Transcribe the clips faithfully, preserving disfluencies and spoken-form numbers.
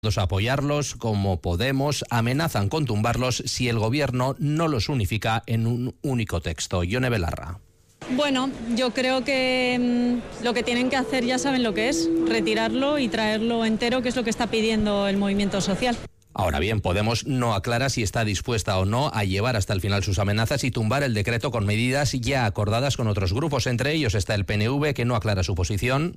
apoyarlos, como Podemos amenazan con tumbarlos si el gobierno no los unifica en un único texto. Ione Belarra. Bueno, yo creo que mmm, lo que tienen que hacer ya saben lo que es, retirarlo y traerlo entero, que es lo que está pidiendo el movimiento social. Ahora bien, Podemos no aclara si está dispuesta o no a llevar hasta el final sus amenazas y tumbar el decreto con medidas ya acordadas con otros grupos. Entre ellos está el P N V, que no aclara su posición.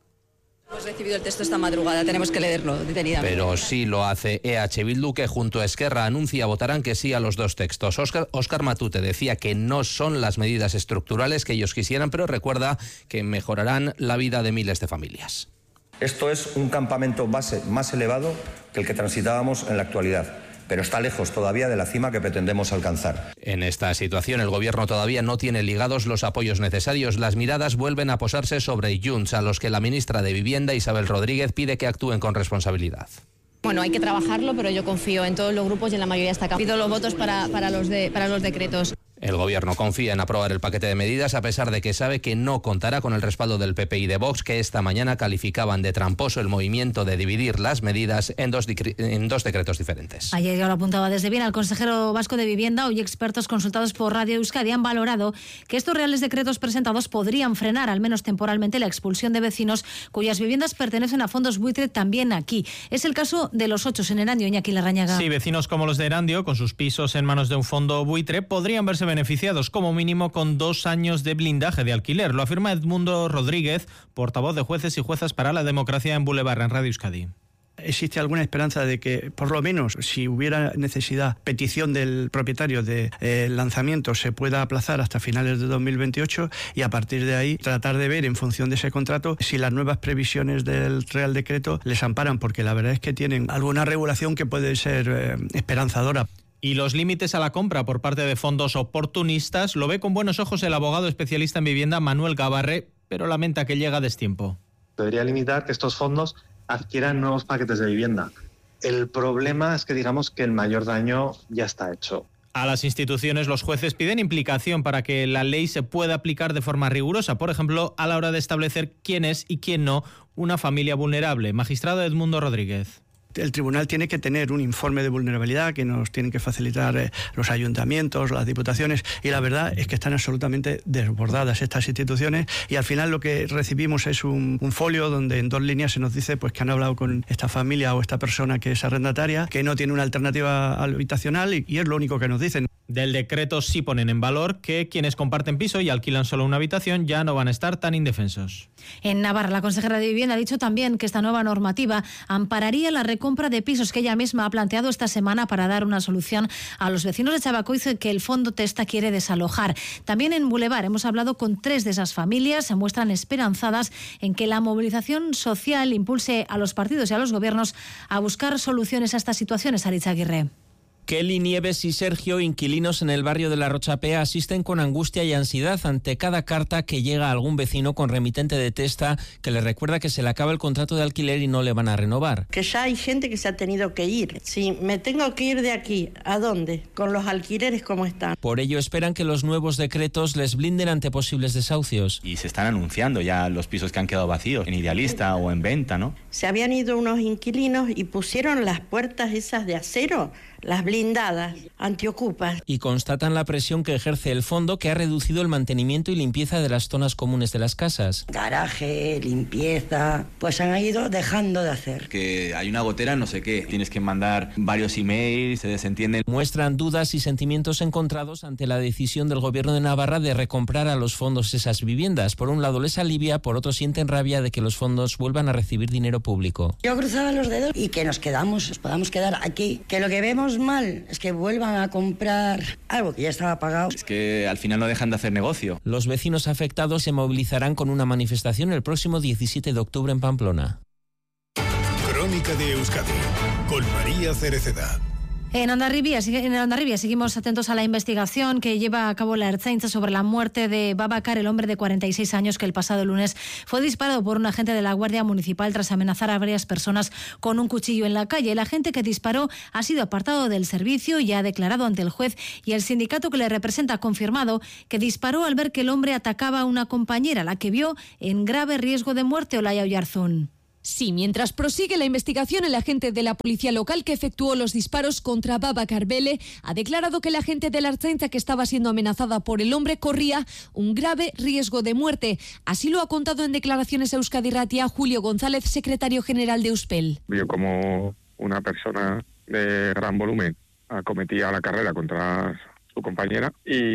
Hemos recibido el texto esta madrugada, tenemos que leerlo detenidamente. Pero sí lo hace E H Bildu, que junto a Esquerra anuncia votarán que sí a los dos textos. Óscar, Óscar Matute decía que no son las medidas estructurales que ellos quisieran, pero recuerda que mejorarán la vida de miles de familias. Esto es un campamento base más elevado que el que transitábamos en la actualidad, pero está lejos todavía de la cima que pretendemos alcanzar. En esta situación, el gobierno todavía no tiene ligados los apoyos necesarios. Las miradas vuelven a posarse sobre Junts, a los que la ministra de Vivienda, Isabel Rodríguez, pide que actúen con responsabilidad. Bueno, hay que trabajarlo, pero yo confío en todos los grupos y en la mayoría de esta Cámara. Pido los votos para, para, los de, para los decretos. El gobierno confía en aprobar el paquete de medidas, a pesar de que sabe que no contará con el respaldo del P P y de Vox, que esta mañana calificaban de tramposo el movimiento de dividir las medidas en dos, en dos decretos diferentes. Ayer ya lo apuntaba desde bien al consejero vasco de Vivienda. Hoy expertos consultados por Radio Euskadi han valorado que estos reales decretos presentados podrían frenar, al menos temporalmente, la expulsión de vecinos cuyas viviendas pertenecen a fondos buitre también aquí. Es el caso de Los Ochos en Erandio, Iñaki Larrañaga. Sí, vecinos como los de Erandio, con sus pisos en manos de un fondo buitre, podrían verse beneficiados como mínimo con dos años de blindaje de alquiler. Lo afirma Edmundo Rodríguez, portavoz de Jueces y Juezas para la Democracia en Boulevard, en Radio Euskadi. ¿Existe alguna esperanza de que, por lo menos, si hubiera necesidad, petición del propietario de eh, lanzamiento, se pueda aplazar hasta finales de dos mil veintiocho y a partir de ahí tratar de ver, en función de ese contrato, si las nuevas previsiones del Real Decreto les amparan? Porque la verdad es que tienen alguna regulación que puede ser eh, esperanzadora. Y los límites a la compra por parte de fondos oportunistas lo ve con buenos ojos el abogado especialista en vivienda Manuel Gabarre, pero lamenta que llega a destiempo. Debería limitar que estos fondos adquieran nuevos paquetes de vivienda. El problema es que digamos que el mayor daño ya está hecho. A las instituciones, los jueces piden implicación para que la ley se pueda aplicar de forma rigurosa, por ejemplo, a la hora de establecer quién es y quién no una familia vulnerable. Magistrado Edmundo Rodríguez. El tribunal tiene que tener un informe de vulnerabilidad que nos tienen que facilitar eh, los ayuntamientos, las diputaciones, y la verdad es que están absolutamente desbordadas estas instituciones, y al final lo que recibimos es un, un folio donde en dos líneas se nos dice pues que han hablado con esta familia o esta persona que es arrendataria, que no tiene una alternativa habitacional, y, y es lo único que nos dicen. Del decreto sí ponen en valor que quienes comparten piso y alquilan solo una habitación ya no van a estar tan indefensos. En Navarra, la consejera de Vivienda ha dicho también que esta nueva normativa ampararía la recompra de pisos que ella misma ha planteado esta semana para dar una solución a los vecinos de Chabacoiz que el Fondo Testa quiere desalojar. También en Boulevard hemos hablado con tres de esas familias, se muestran esperanzadas en que la movilización social impulse a los partidos y a los gobiernos a buscar soluciones a estas situaciones. Aritz Aguirre. Kelly Nieves y Sergio, inquilinos en el barrio de La Rochapea, asisten con angustia y ansiedad ante cada carta que llega a algún vecino con remitente de Testa que le recuerda que se le acaba el contrato de alquiler y no le van a renovar. Que ya hay gente que se ha tenido que ir. Si me tengo que ir de aquí, ¿a dónde? Con los alquileres como están. Por ello esperan que los nuevos decretos les blinden ante posibles desahucios. Y se están anunciando ya los pisos que han quedado vacíos, en Idealista o en venta, ¿no? Se habían ido unos inquilinos y pusieron las puertas esas de acero, las blindadas, antiocupas. Y constatan la presión que ejerce el fondo, que ha reducido el mantenimiento y limpieza de las zonas comunes de las casas. Garaje, limpieza, pues han ido dejando de hacer. Que hay una gotera, no sé qué, tienes que mandar varios emails, se desentienden. Muestran dudas y sentimientos encontrados ante la decisión del gobierno de Navarra de recomprar a los fondos esas viviendas. Por un lado les alivia, por otro sienten rabia de que los fondos vuelvan a recibir dinero público. Yo cruzaba los dedos y que nos quedamos, nos podamos quedar aquí, que lo que vemos mal es que vuelvan a comprar algo que ya estaba pagado. Es que al final no dejan de hacer negocio. Los vecinos afectados se movilizarán con una manifestación el próximo diecisiete de octubre en Pamplona. Crónica de Euskadi con María Cereceda. En Hondarribia, en Hondarribia seguimos atentos a la investigación que lleva a cabo la Ertzaintza sobre la muerte de Babacar, el hombre de cuarenta y seis años que el pasado lunes fue disparado por un agente de la Guardia Municipal tras amenazar a varias personas con un cuchillo en la calle. El agente que disparó ha sido apartado del servicio y ha declarado ante el juez, y el sindicato que le representa ha confirmado que disparó al ver que el hombre atacaba a una compañera, la que vio en grave riesgo de muerte. Olaya Oyarzún. Sí, mientras prosigue la investigación, el agente de la policía local que efectuó los disparos contra Baba Carbele ha declarado que la agente de la Ertzaintza que estaba siendo amenazada por el hombre corría un grave riesgo de muerte. Así lo ha contado en declaraciones a Euskadi Ratia Julio González, secretario general de Euspel. Vio como una persona de gran volumen acometía la carrera contra su compañera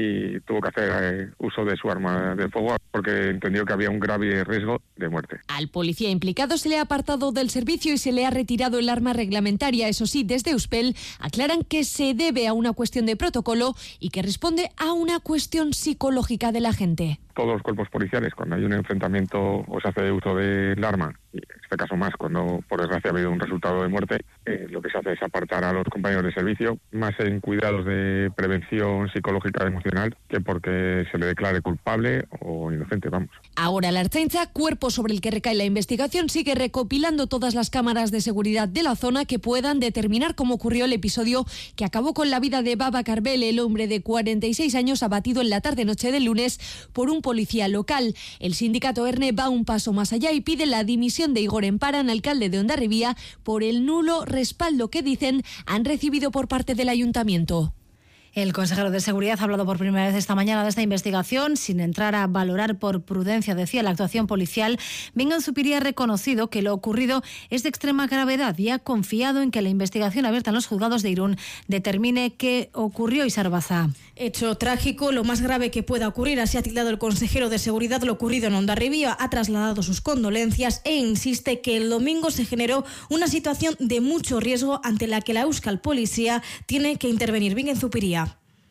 y tuvo que hacer eh, uso de su arma de fuego porque entendió que había un grave riesgo de muerte. Al policía implicado se le ha apartado del servicio y se le ha retirado el arma reglamentaria. Eso sí, desde Euspel aclaran que se debe a una cuestión de protocolo y que responde a una cuestión psicológica de la gente. Todos los cuerpos policiales, cuando hay un enfrentamiento o se hace uso del arma, y en este caso más cuando por desgracia ha habido un resultado de muerte, eh, lo que se hace es apartar a los compañeros de servicio, más en cuidados de prevención psicológica y emocional, que porque se le declare culpable o inocente, vamos. Ahora la Ertzaintza, cuerpo sobre el que recae la investigación, sigue recopilando todas las cámaras de seguridad de la zona que puedan determinar cómo ocurrió el episodio que acabó con la vida de Baba Carbele, el hombre de cuarenta y seis años abatido en la tarde-noche del lunes por un policía local. El sindicato ERNE va un paso más allá y pide la dimisión de Igor Emparan, alcalde de Hondarribia, por el nulo respaldo que dicen han recibido por parte del ayuntamiento. El consejero de Seguridad ha hablado por primera vez esta mañana de esta investigación, sin entrar a valorar por prudencia, decía, la actuación policial. Bingan Zupiria ha reconocido que lo ocurrido es de extrema gravedad y ha confiado en que la investigación abierta en los juzgados de Irún determine qué ocurrió. Isar Baza. Hecho trágico, lo más grave que pueda ocurrir, así ha tildado el consejero de Seguridad lo ocurrido en Hondarribia, ha trasladado sus condolencias e insiste que el domingo se generó una situación de mucho riesgo ante la que la Euskal Policía tiene que intervenir. Bingan Zupiria.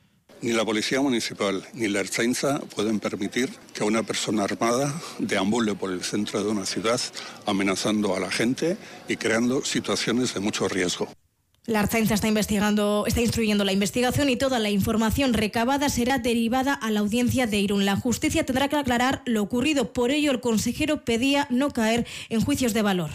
Ni la Policía Municipal ni la Ertzaintza pueden permitir que una persona armada deambule por el centro de una ciudad amenazando a la gente y creando situaciones de mucho riesgo. La Ertzaintza está investigando, está instruyendo la investigación y toda la información recabada será derivada a la audiencia de Irún. La justicia tendrá que aclarar lo ocurrido. Por ello, el consejero pedía no caer en juicios de valor.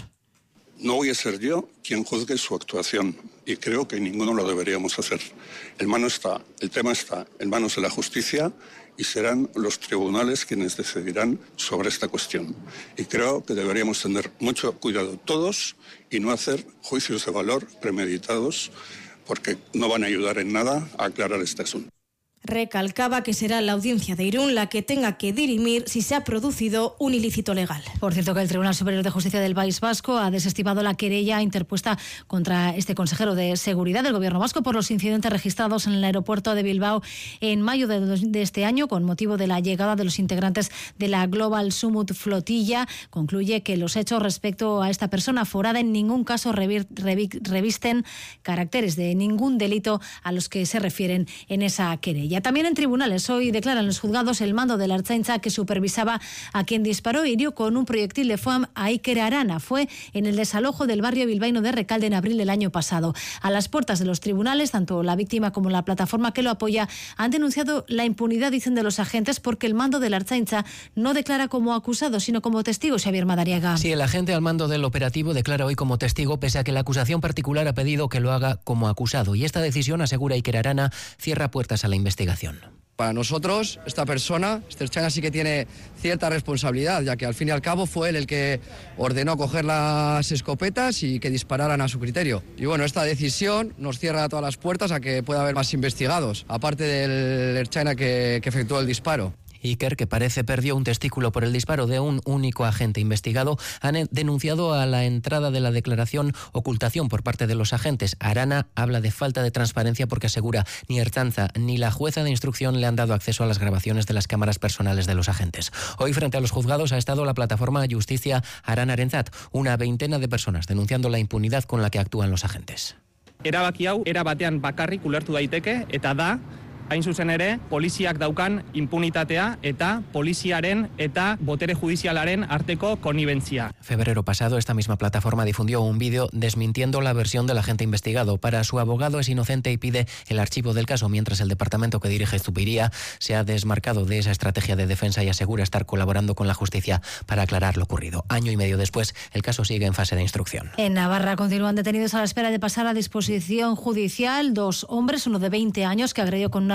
No voy a ser yo quien juzgue su actuación y creo que ninguno lo deberíamos hacer. El, mano está, el tema está en manos de la justicia y serán los tribunales quienes decidirán sobre esta cuestión. Y creo que deberíamos tener mucho cuidado todos y no hacer juicios de valor premeditados porque no van a ayudar en nada a aclarar este asunto. Recalcaba que será la audiencia de Irún la que tenga que dirimir si se ha producido un ilícito legal. Por cierto, que el Tribunal Superior de Justicia del País Vasco ha desestimado la querella interpuesta contra este consejero de Seguridad del Gobierno vasco por los incidentes registrados en el aeropuerto de Bilbao en mayo de, de este año con motivo de la llegada de los integrantes de la Global Summit Flotilla. Concluye que los hechos respecto a esta persona forada en ningún caso revir, revir, revisten caracteres de ningún delito a los que se refieren en esa querella. También en tribunales hoy declaran los juzgados el mando de la Ertzaintza que supervisaba a quien disparó y hirió con un proyectil de foam a Iker Arana. Fue en el desalojo del barrio bilbaíno de Recalde en abril del año pasado. A las puertas de los tribunales, tanto la víctima como la plataforma que lo apoya han denunciado la impunidad, dicen, de los agentes porque el mando de la Ertzaintza no declara como acusado, sino como testigo. Xavier Madariaga. Sí, el agente al mando del operativo declara hoy como testigo, pese a que la acusación particular ha pedido que lo haga como acusado. Y esta decisión, asegura Iker Arana, cierra puertas a la investigación. Para nosotros, esta persona, este ertzaina, sí que tiene cierta responsabilidad, ya que al fin y al cabo fue él el que ordenó coger las escopetas y que dispararan a su criterio. Y bueno, esta decisión nos cierra todas las puertas a que pueda haber más investigados, aparte del ertzaina que, que efectuó el disparo. Iker, que parece perdió un testículo por el disparo de un único agente investigado, han denunciado a la entrada de la declaración ocultación por parte de los agentes. Arana habla de falta de transparencia porque asegura ni Ertzaintza ni la jueza de instrucción le han dado acceso a las grabaciones de las cámaras personales de los agentes. Hoy, frente a los juzgados, ha estado la plataforma Justicia Arana Arentzat, una veintena de personas denunciando la impunidad con la que actúan los agentes. Erabaki hau era batean bakarrik ulertu daiteke eta da hain zuzen ere, poliziak daukan impunitatea eta poliziaren eta botere judizialaren arteko connivencia. Febrero pasado, esta misma plataforma difundió un vídeo desmintiendo la versión del agente investigado. Para su abogado es inocente y pide el archivo del caso, mientras el departamento que dirige Zupiria se ha desmarcado de esa estrategia de defensa y asegura estar colaborando con la justicia para aclarar lo ocurrido. Año y medio después, el caso sigue en fase de instrucción. En Navarra continúan detenidos a la espera de pasar a disposición judicial dos hombres, uno de veinte años que agredió con un arma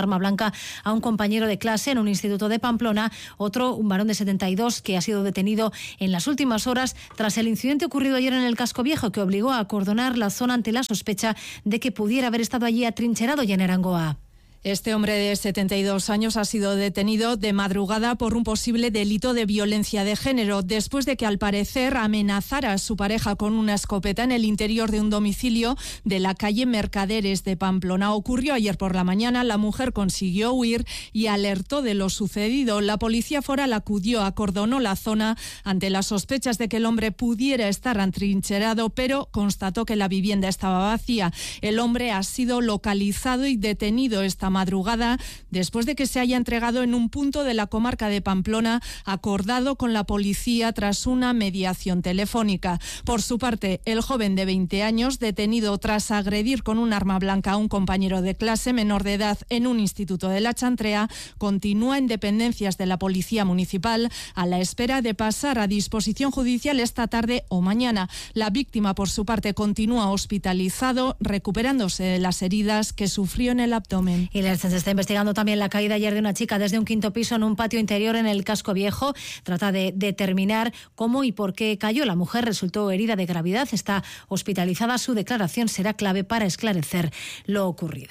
arma blanca a un compañero de clase en un instituto de Pamplona. Otro, un varón de setenta y dos, que ha sido detenido en las últimas horas tras el incidente ocurrido ayer en el Casco Viejo, que obligó a acordonar la zona ante la sospecha de que pudiera haber estado allí atrincherado ya en Arangoa. Este hombre de setenta y dos años ha sido detenido de madrugada por un posible delito de violencia de género, después de que al parecer amenazara a su pareja con una escopeta en el interior de un domicilio de la calle Mercaderes de Pamplona. Ocurrió ayer por la mañana, la mujer consiguió huir y alertó de lo sucedido. La policía foral acudió, acordonó la zona ante las sospechas de que el hombre pudiera estar atrincherado, pero constató que la vivienda estaba vacía. El hombre ha sido localizado y detenido esta madrugada después de que se haya entregado en un punto de la comarca de Pamplona acordado con la policía tras una mediación telefónica. Por su parte, el joven de veinte años, detenido tras agredir con un arma blanca a un compañero de clase menor de edad en un instituto de La Chantrea, continúa en dependencias de la Policía Municipal a la espera de pasar a disposición judicial esta tarde o mañana. La víctima, por su parte, continúa hospitalizado, recuperándose de las heridas que sufrió en el abdomen. Y la Ertzaintza se está investigando también la caída ayer de una chica desde un quinto piso en un patio interior en el Casco Viejo. Trata de determinar cómo y por qué cayó. La mujer resultó herida de gravedad, está hospitalizada. Su declaración será clave para esclarecer lo ocurrido.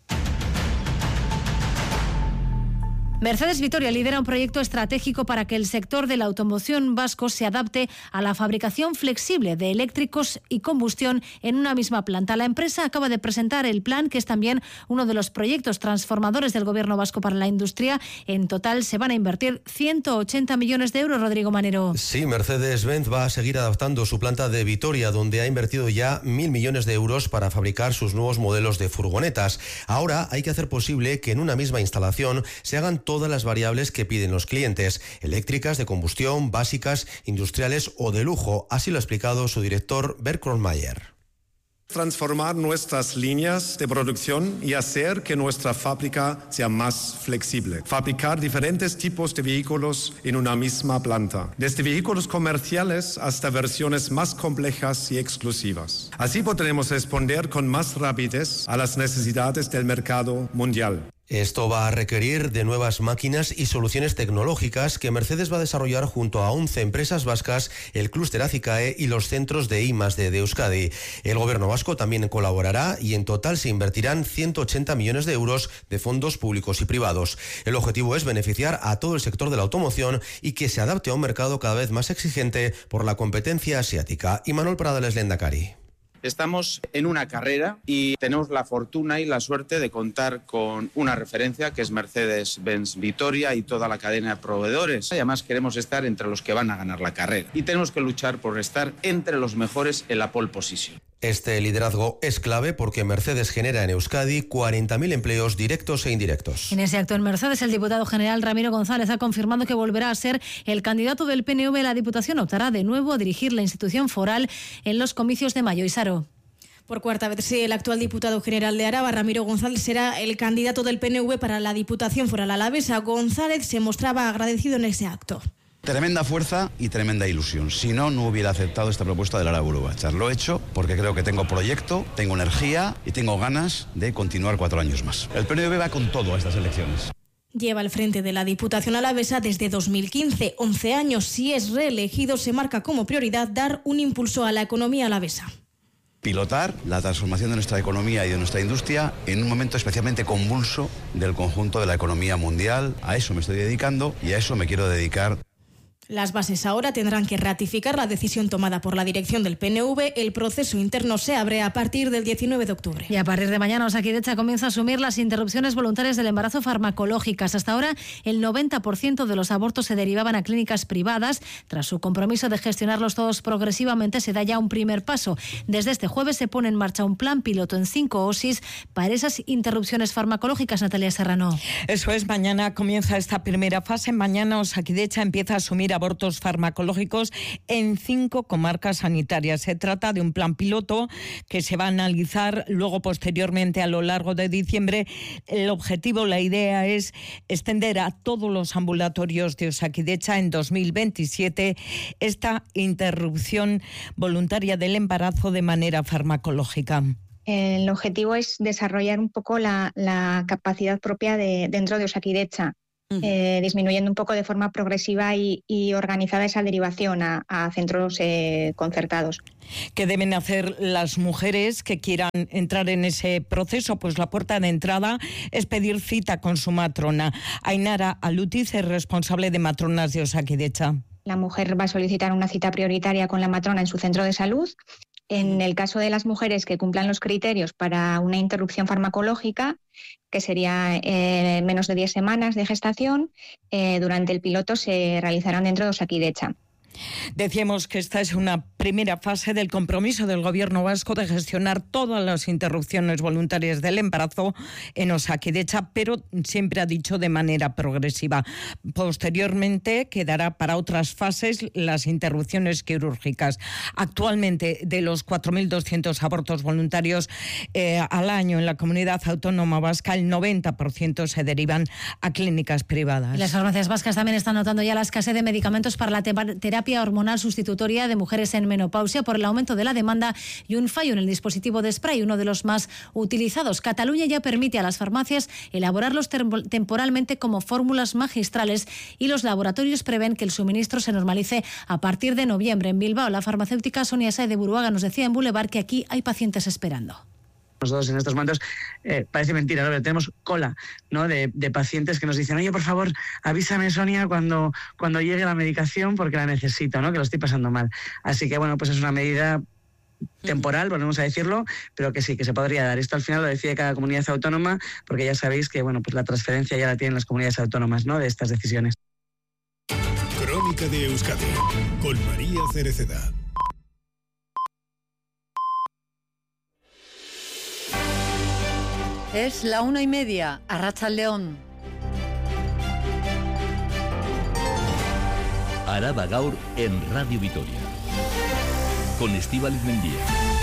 Mercedes Vitoria lidera un proyecto estratégico para que el sector de la automoción vasco se adapte a la fabricación flexible de eléctricos y combustión en una misma planta. La empresa acaba de presentar el plan, que es también uno de los proyectos transformadores del Gobierno vasco para la industria. En total se van a invertir ciento ochenta millones de euros, Rodrigo Manero. Sí, Mercedes-Benz va a seguir adaptando su planta de Vitoria, donde ha invertido ya mil millones de euros para fabricar sus nuevos modelos de furgonetas. Ahora hay que hacer posible que en una misma instalación se hagan todas las variables que piden los clientes, eléctricas, de combustión, básicas, industriales o de lujo. Así lo ha explicado su director, Bert Kronmeier. Transformar nuestras líneas de producción y hacer que nuestra fábrica sea más flexible. Fabricar diferentes tipos de vehículos en una misma planta, desde vehículos comerciales hasta versiones más complejas y exclusivas. Así podremos responder con más rapidez a las necesidades del mercado mundial. Esto va a requerir de nuevas máquinas y soluciones tecnológicas que Mercedes va a desarrollar junto a once empresas vascas, el clúster Acicae y los centros de I más D de Euskadi. El gobierno vasco también colaborará y en total se invertirán ciento ochenta millones de euros de fondos públicos y privados. El objetivo es beneficiar a todo el sector de la automoción y que se adapte a un mercado cada vez más exigente por la competencia asiática. Imanol Pradales, Lehendakari. Estamos en una carrera y tenemos la fortuna y la suerte de contar con una referencia que es Mercedes-Benz Vitoria y toda la cadena de proveedores. Y además queremos estar entre los que van a ganar la carrera y tenemos que luchar por estar entre los mejores en la pole position. Este liderazgo es clave porque Mercedes genera en Euskadi cuarenta mil empleos directos e indirectos. En ese acto en Mercedes, el diputado general Ramiro González ha confirmado que volverá a ser el candidato del P N V a la Diputación. Optará de nuevo a dirigir la institución foral en los comicios de mayo. Isaro. Por cuarta vez, sí, el actual diputado general de Araba, Ramiro González, será el candidato del P N V para la Diputación Foral Alavesa. González se mostraba agradecido en ese acto. Tremenda fuerza y tremenda ilusión. Si no, no hubiera aceptado esta propuesta del Araba Uruguachar. Lo he hecho porque creo que tengo proyecto, tengo energía y tengo ganas de continuar cuatro años más. El P N V va con todo a estas elecciones. Lleva al frente de la Diputación Alavesa desde dos mil quince. once años. Si es reelegido, se marca como prioridad dar un impulso a la economía alavesa. Pilotar la transformación de nuestra economía y de nuestra industria en un momento especialmente convulso del conjunto de la economía mundial. A eso me estoy dedicando y a eso me quiero dedicar. Las bases ahora tendrán que ratificar la decisión tomada por la dirección del P N V. El proceso interno se abre a partir del diecinueve de octubre. Y a partir de mañana, Osakidetza comienza a asumir las interrupciones voluntarias del embarazo farmacológicas. Hasta ahora, el noventa por ciento de los abortos se derivaban a clínicas privadas. Tras su compromiso de gestionarlos todos progresivamente, se da ya un primer paso. Desde este jueves se pone en marcha un plan piloto en cinco O S I S para esas interrupciones farmacológicas. Natalia Serrano. Eso es, mañana comienza esta primera fase. Mañana Osakidetza empieza a asumir abortos farmacológicos en cinco comarcas sanitarias. Se trata de un plan piloto que se va a analizar luego posteriormente a lo largo de diciembre. El objetivo, la idea es extender a todos los ambulatorios de Osakidetza en dos mil veintisiete esta interrupción voluntaria del embarazo de manera farmacológica. El objetivo es desarrollar un poco la, la capacidad propia de, dentro de Osakidetza, uh-huh. eh, disminuyendo un poco de forma progresiva y, y organizada esa derivación a, a centros eh, concertados. ¿Qué deben hacer las mujeres que quieran entrar en ese proceso? Pues la puerta de entrada es pedir cita con su matrona. Ainara Alutiz es responsable de matronas de Osakidetza. La mujer va a solicitar una cita prioritaria con la matrona en su centro de salud. En el caso de las mujeres que cumplan los criterios para una interrupción farmacológica, que sería eh, menos de diez semanas de gestación, eh, durante el piloto se realizarán dentro de Osakidetza. Decíamos que esta es una primera fase del compromiso del Gobierno vasco de gestionar todas las interrupciones voluntarias del embarazo en Osakidetza, pero siempre ha dicho de manera progresiva. Posteriormente quedará para otras fases las interrupciones quirúrgicas. Actualmente, de los cuatro mil doscientos abortos voluntarios eh, al año en la comunidad autónoma vasca, el noventa por ciento se derivan a clínicas privadas. Las farmacias vascas también están notando ya la escasez de medicamentos para la te- terapia hormonal sustitutoria de mujeres en menopausia por el aumento de la demanda y un fallo en el dispositivo de spray, uno de los más utilizados. Cataluña ya permite a las farmacias elaborarlos tem- temporalmente como fórmulas magistrales y los laboratorios prevén que el suministro se normalice a partir de noviembre. En Bilbao, la farmacéutica Sonia Saez de Buruaga nos decía en Boulevard que aquí hay pacientes esperando. Nosotros en estos momentos, eh, parece mentira, ¿no? Pero tenemos cola, ¿no? de, de pacientes que nos dicen, oye, por favor, avísame, Sonia, cuando, cuando llegue la medicación porque la necesito, ¿no? Que lo estoy pasando mal. Así que, bueno, pues es una medida temporal, volvemos a decirlo, pero que sí, que se podría dar. Esto al final lo decide cada comunidad autónoma, porque ya sabéis que, bueno, pues la transferencia ya la tienen las comunidades autónomas, ¿no? De estas decisiones. Crónica de Euskadi, con María Cereceda. Es la una y media, Arratsaldeon. Araba Gaur en Radio Vitoria. Con Estíbaliz Mendía.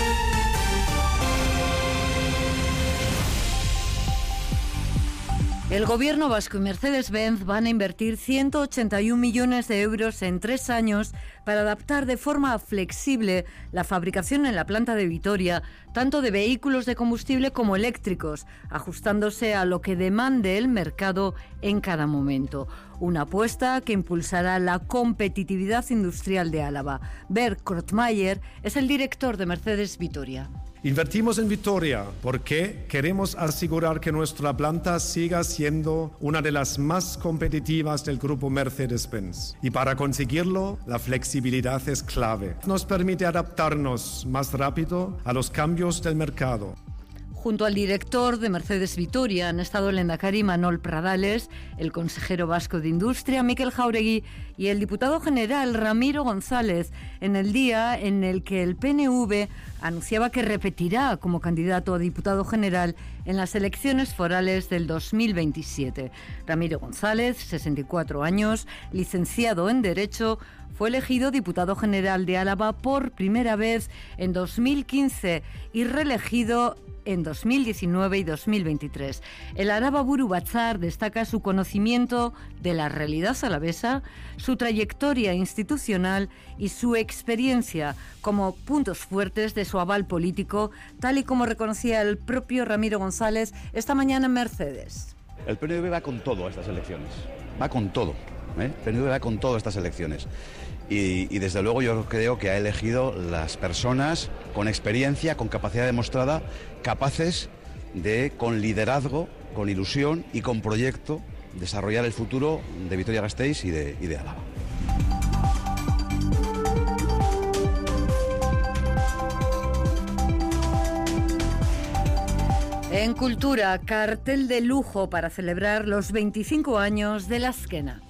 El Gobierno vasco y Mercedes-Benz van a invertir ciento ochenta y un millones de euros en tres años para adaptar de forma flexible la fabricación en la planta de Vitoria, tanto de vehículos de combustible como eléctricos, ajustándose a lo que demande el mercado en cada momento. Una apuesta que impulsará la competitividad industrial de Álava. Bert Krotmayer es el director de Mercedes Vitoria. Invertimos en Vitoria porque queremos asegurar que nuestra planta siga siendo una de las más competitivas del grupo Mercedes-Benz. Y para conseguirlo, la flexibilidad es clave. Nos permite adaptarnos más rápido a los cambios del mercado. Junto al director de Mercedes Vitoria han estado el lehendakari Manol Pradales, el consejero vasco de Industria Mikel Jauregui y el diputado general Ramiro González, en el día en el que el P N V anunciaba que repetirá como candidato a diputado general en las elecciones forales del dos mil veintisiete. Ramiro González, sesenta y cuatro años, licenciado en Derecho, fue elegido diputado general de Álava por primera vez en dos mil quince y reelegido en dos mil diecinueve y dos mil veintitrés. El Araba Buru Batzar destaca su conocimiento de la realidad alavesa, su trayectoria institucional y su experiencia como puntos fuertes de su aval político, tal y como reconocía el propio Ramiro González esta mañana en Mercedes. El P N V va con todo a estas elecciones, va con todo, ¿eh? El P N V va con todo a estas elecciones. Y, y desde luego yo creo que ha elegido las personas con experiencia, con capacidad demostrada, capaces de, con liderazgo, con ilusión y con proyecto, desarrollar el futuro de Vitoria-Gasteiz y de, y de Álava. En Cultura, cartel de lujo para celebrar los veinticinco años de la Azkena.